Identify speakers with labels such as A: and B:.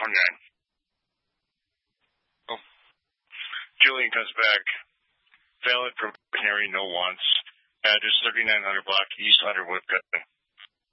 A: Oh. Julian comes back. Valid for Canary, no wants. Address 3900 block East Underwood,